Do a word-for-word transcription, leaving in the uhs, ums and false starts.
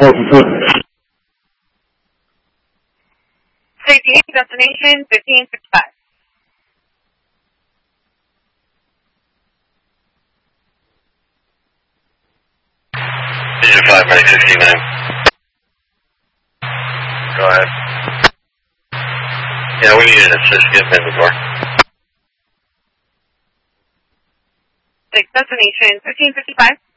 Safety eight, destination fifteen fifty-five. Vision five, running sixty-nine. Go ahead. Yeah, we need an assist getting in the door. Six, destination fifteen fifty-five.